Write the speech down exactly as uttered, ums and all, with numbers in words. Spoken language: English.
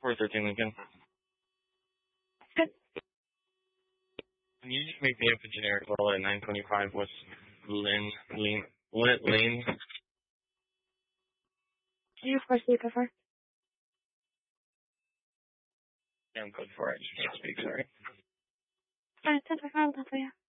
four thirteen Lincoln. Good. Can you just make me up a generic call at nine twenty-five West Lynn, Lane, Lynn, Lane? Can you first speak over? Yeah, I'm code four. I just can't speak, sorry. Alright, ten twenty-five, I'll tell you.